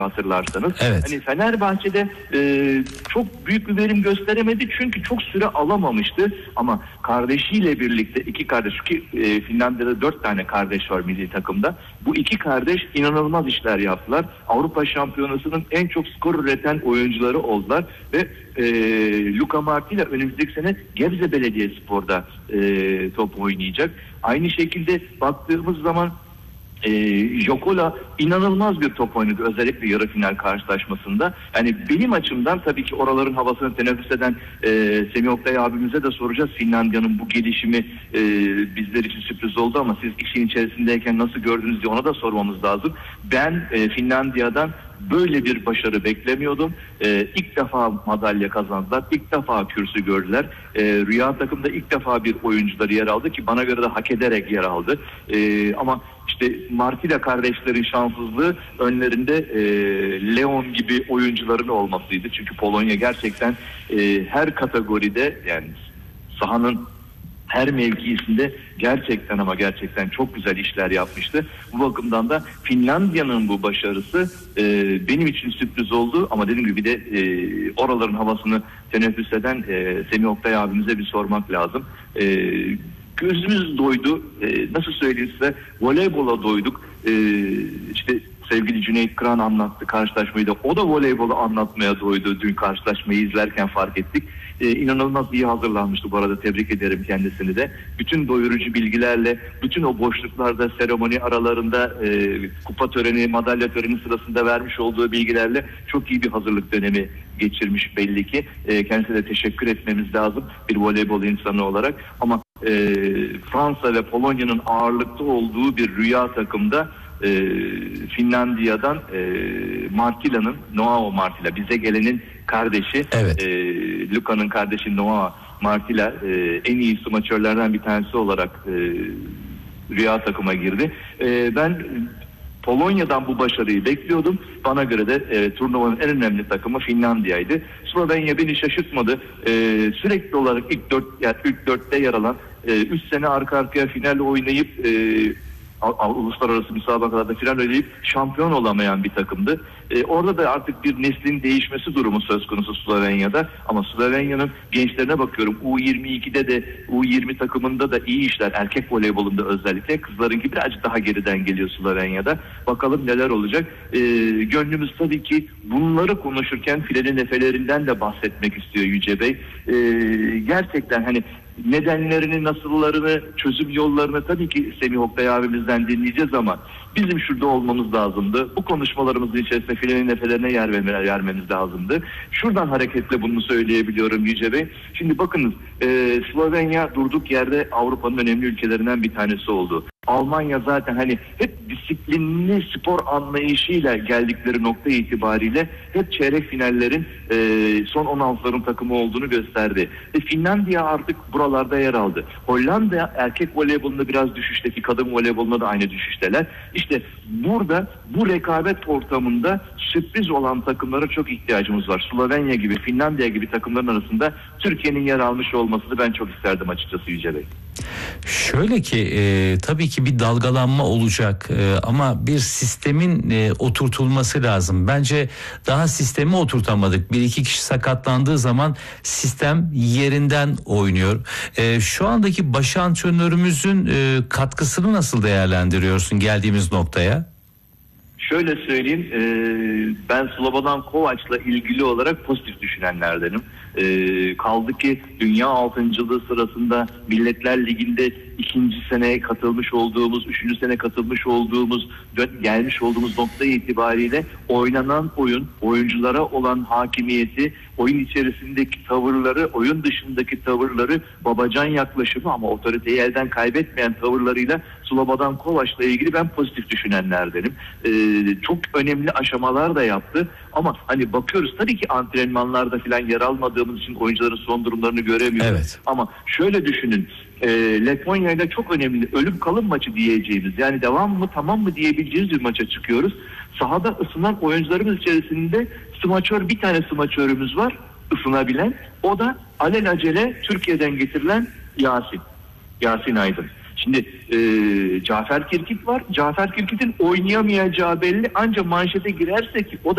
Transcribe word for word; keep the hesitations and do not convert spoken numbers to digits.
hatırlarsanız. Evet. Hani Fenerbahçe'de e, çok büyük bir verim gösteremedi çünkü çok süre alamamıştı ama kardeşiyle birlikte iki kardeş ki e, Finlandiya'da dört tane kardeş var milli takımda. Bu iki kardeş inanılmaz işler yaptılar. Avrupa Şampiyonası'nın en çok skor üreten oyuncuları oldular ve e, Luka Martila önümüzdeki sene Gebze Belediyespor'da e, top oynayacak. Aynı şekilde baktığımız zaman E, Jokola inanılmaz bir top oynadı özellikle yarı final karşılaşmasında. Yani benim açımdan tabii ki oraların havasını teneffüs eden e, Semih Oktay abimize de soracağız. Finlandiya'nın bu gelişimi e, bizler için sürpriz oldu ama siz işin içerisindeyken nasıl gördünüz diye ona da sormamız lazım. Ben e, Finlandiya'dan böyle bir başarı beklemiyordum. Ee, ilk defa madalya kazandılar. İlk defa kürsü gördüler. Ee, Rüya takımda ilk defa bir oyuncuları yer aldı ki bana göre de hak ederek yer aldı. Ee, ama işte Martila kardeşlerin şanssızlığı önlerinde e, Leon gibi oyuncuların olmasıydı. Çünkü Polonya gerçekten e, her kategoride yani sahanın her mevkisinde gerçekten ama gerçekten çok güzel işler yapmıştı. Bu bakımdan da Finlandiya'nın bu başarısı e, benim için sürpriz oldu. Ama dediğim gibi bir de e, oraların havasını teneffüs eden e, Semih Oktay abimize bir sormak lazım. E, gözümüz doydu. E, nasıl söyleyeyim size? Voleybola doyduk. E, işte sevgili Cüneyt Kıran anlattı karşılaşmayı da. O da voleybolu anlatmaya doydu. Dün karşılaşmayı izlerken fark ettik. Ee, inanılmaz iyi hazırlanmıştı bu arada. Tebrik ederim kendisini de. Bütün doyurucu bilgilerle, bütün o boşluklarda, seremoni aralarında, e, kupa töreni, madalya töreni sırasında vermiş olduğu bilgilerle çok iyi bir hazırlık dönemi geçirmiş belli ki. E, kendisine de teşekkür etmemiz lazım bir voleybol insanı olarak. Ama e, Fransa ve Polonya'nın ağırlıkta olduğu bir Rüya takımda e, Finlandiya'dan e, Martila'nın, Noao Martila, bize gelenin kardeşi, evet. e, Luka'nın kardeşi Noao Martila e, en iyi smaçörlerden bir tanesi olarak e, Rüya takıma girdi. E, ben Polonya'dan bu başarıyı bekliyordum. Bana göre de e, turnuvanın en önemli takımı Finlandiya'ydı. Slovenya beni şaşırtmadı. E, sürekli olarak ilk dört, yani ilk dörtte yer alan, e, üç sene arka arkaya final oynayıp e, uluslararası müsabakalarda final oynayıp şampiyon olamayan bir takımdı. Ee, orada da artık bir neslin değişmesi durumu söz konusu Slovenya'da. Ama Slovenya'nın gençlerine bakıyorum. U yirmi ikide de U yirmi takımında da iyi işler. Erkek voleybolunda özellikle. Kızlarınki birazcık daha geriden geliyor Slovenya'da. Bakalım neler olacak. Ee, gönlümüz tabii ki bunları konuşurken filenin efelerinden de bahsetmek istiyor Yüce Bey. Ee, gerçekten hani nedenlerini, nasıllarını, çözüm yollarını tabii ki Semih Oktay abimizden dinleyeceğiz ama bizim şurada olmamız lazımdı. Bu konuşmalarımızın içerisinde filenin nefelerine yer vermemiz lazımdı. Şuradan hareketle bunu söyleyebiliyorum Yüce Bey. Şimdi bakınız e, Slovenya durduk yerde Avrupa'nın önemli ülkelerinden bir tanesi oldu. Almanya zaten hani hep disiplinli spor anlayışıyla geldikleri nokta itibariyle hep çeyrek finallerin e, son on altıların takımı olduğunu gösterdi. Ve Finlandiya artık buralarda yer aldı. Hollanda erkek voleybolunda biraz düşüşteki, kadın voleybolunda da aynı düşüşteler. İşte burada bu rekabet ortamında sürpriz olan takımlara çok ihtiyacımız var. Slovenya gibi, Finlandiya gibi takımların arasında Türkiye'nin yer almış olmasını ben çok isterdim açıkçası Yüce Bey. Şöyle ki e, tabii ki bir dalgalanma olacak e, ama bir sistemin e, oturtulması lazım. Bence daha sistemi oturtamadık. Bir iki kişi sakatlandığı zaman sistem yerinden oynuyor. E, şu andaki baş antrenörümüzün e, katkısını nasıl değerlendiriyorsun geldiğimiz noktaya? Şöyle söyleyeyim, e, ben Slobodan Kovac'la ilgili olarak pozitif düşünenlerdenim. E, kaldı ki dünya altıncılığı sırasında Milletler Ligi'nde ikinci seneye katılmış olduğumuz, üçüncü sene katılmış olduğumuz, gelmiş olduğumuz nokta itibariyle oynanan oyun, oyunculara olan hakimiyeti, oyun içerisindeki tavırları, oyun dışındaki tavırları, babacan yaklaşımı ama otoriteyi elden kaybetmeyen tavırlarıyla Slobodan Kovac'la ilgili ben pozitif düşünenlerdenim. Ee, çok önemli aşamalar da yaptı ama hani bakıyoruz tabii ki antrenmanlarda falan yer almadığımız için oyuncuların son durumlarını göremiyoruz. Evet. Ama şöyle düşünün, e, Letonya ile çok önemli ölüm kalım maçı diyeceğimiz, yani devam mı tamam mı diyebileceğimiz bir maça çıkıyoruz. Sahada ısınan oyuncularımız içerisinde smaçör, bir tane smaçörümüz var ısınabilen. O da alelacele Türkiye'den getirilen Yasin. Yasin Aydın. Şimdi e, Cafer Kirkit var. Cafer Kirkit'in oynayamayacağı belli, ancak manşete girerse ki o da